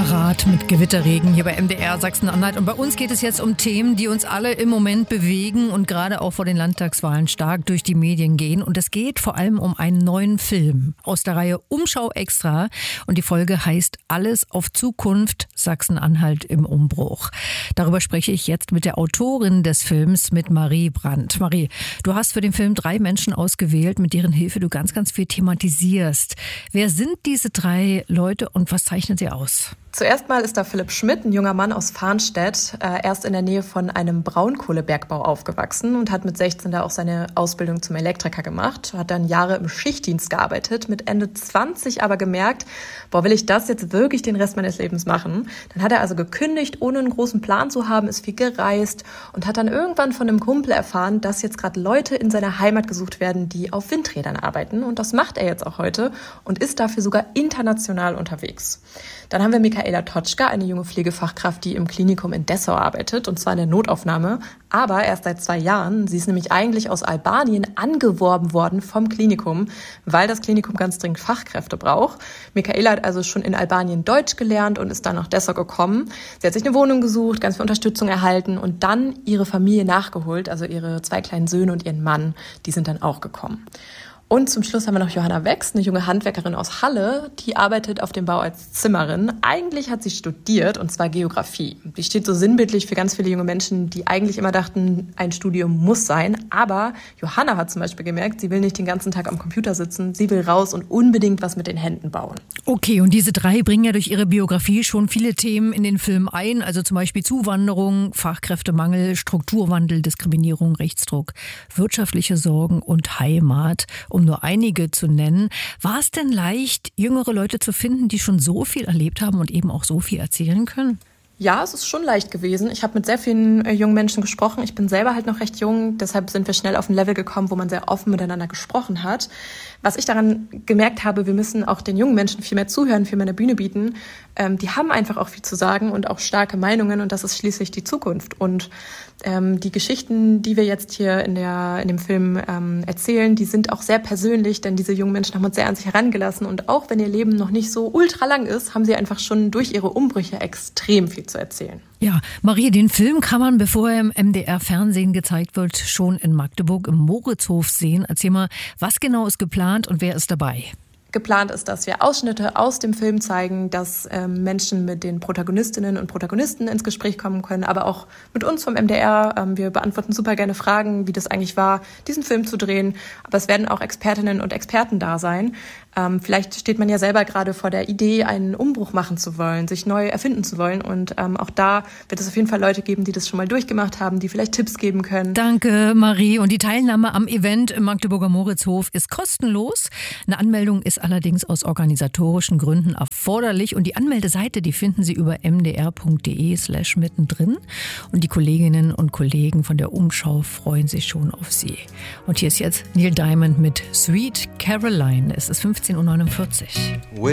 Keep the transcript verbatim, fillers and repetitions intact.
Hitparade mit Gewitterregen hier bei M D R Sachsen-Anhalt. Und bei uns geht es jetzt um Themen, die uns alle im Moment bewegen und gerade auch vor den Landtagswahlen stark durch die Medien gehen. Und es geht vor allem um einen neuen Film aus der Reihe Umschau Extra. Und die Folge heißt Alles auf Zukunft, Sachsen-Anhalt im Umbruch. Darüber spreche ich jetzt mit der Autorin des Films, mit Marie Brandt. Marie, du hast für den Film drei Menschen ausgewählt, mit deren Hilfe du ganz, ganz viel thematisierst. Wer sind diese drei Leute und was zeichnet sie aus? Zuerst mal ist da Philipp Schmidt, ein junger Mann aus Farnstedt, äh, erst in der Nähe von einem Braunkohlebergbau aufgewachsen und hat mit sechzehn da auch seine Ausbildung zum Elektriker gemacht, hat dann Jahre im Schichtdienst gearbeitet, mit Ende zwanzig aber gemerkt, boah, will ich das jetzt wirklich den Rest meines Lebens machen? Dann hat er also gekündigt, ohne einen großen Plan zu haben, ist viel gereist und hat dann irgendwann von einem Kumpel erfahren, dass jetzt gerade Leute in seiner Heimat gesucht werden, die auf Windrädern arbeiten, und das macht er jetzt auch heute und ist dafür sogar international unterwegs. Dann haben wir Michaela Totschka, eine junge Pflegefachkraft, die im Klinikum in Dessau arbeitet, und zwar in der Notaufnahme, aber erst seit zwei Jahren. Sie ist nämlich eigentlich aus Albanien angeworben worden vom Klinikum, weil das Klinikum ganz dringend Fachkräfte braucht. Michaela hat also schon in Albanien Deutsch gelernt und ist dann nach Dessau gekommen. Sie hat sich eine Wohnung gesucht, ganz viel Unterstützung erhalten und dann ihre Familie nachgeholt, also ihre zwei kleinen Söhne und ihren Mann, die sind dann auch gekommen. Und zum Schluss haben wir noch Johanna Wex, eine junge Handwerkerin aus Halle, die arbeitet auf dem Bau als Zimmerin. Eigentlich hat sie studiert, und zwar Geografie. Die steht so sinnbildlich für ganz viele junge Menschen, die eigentlich immer dachten, ein Studium muss sein. Aber Johanna hat zum Beispiel gemerkt, sie will nicht den ganzen Tag am Computer sitzen, sie will raus und unbedingt was mit den Händen bauen. Okay, und diese drei bringen ja durch ihre Biografie schon viele Themen in den Film ein, also zum Beispiel Zuwanderung, Fachkräftemangel, Strukturwandel, Diskriminierung, Rechtsdruck, wirtschaftliche Sorgen und Heimat, um nur einige zu nennen. War es denn leicht, jüngere Leute zu finden, die schon so viel erlebt haben und eben auch so viel erzählen können? Ja, es ist schon leicht gewesen. Ich habe mit sehr vielen äh, jungen Menschen gesprochen. Ich bin selber halt noch recht jung, deshalb sind wir schnell auf ein Level gekommen, wo man sehr offen miteinander gesprochen hat. Was ich daran gemerkt habe, wir müssen auch den jungen Menschen viel mehr zuhören, viel mehr eine Bühne bieten. Ähm, die haben einfach auch viel zu sagen und auch starke Meinungen, und das ist schließlich die Zukunft. Und ähm, die Geschichten, die wir jetzt hier in der in dem Film ähm, erzählen, die sind auch sehr persönlich, denn diese jungen Menschen haben uns sehr an sich herangelassen, und auch wenn ihr Leben noch nicht so ultra lang ist, haben sie einfach schon durch ihre Umbrüche extrem viel zu erzählen. Ja, Marie, den Film kann man, bevor er im M D R-Fernsehen gezeigt wird, schon in Magdeburg im Moritzhof sehen. Erzähl mal, was genau ist geplant und wer ist dabei? Geplant ist, dass wir Ausschnitte aus dem Film zeigen, dass ähm, Menschen mit den Protagonistinnen und Protagonisten ins Gespräch kommen können, aber auch mit uns vom M D R. Ähm, wir beantworten super gerne Fragen, wie das eigentlich war, diesen Film zu drehen. Aber es werden auch Expertinnen und Experten da sein. Ähm, vielleicht steht man ja selber gerade vor der Idee, einen Umbruch machen zu wollen, sich neu erfinden zu wollen. Und ähm, auch da wird es auf jeden Fall Leute geben, die das schon mal durchgemacht haben, die vielleicht Tipps geben können. Danke, Marie. Und die Teilnahme am Event im Magdeburger Moritzhof ist kostenlos. Eine Anmeldung ist allerdings aus organisatorischen Gründen erforderlich. Und die Anmeldeseite, die finden Sie über mdr.de slash mittendrin. Und die Kolleginnen und Kollegen von der Umschau freuen sich schon auf Sie. Und hier ist jetzt Neil Diamond mit Sweet Caroline. Es ist fünfzehn Uhr neunundvierzig.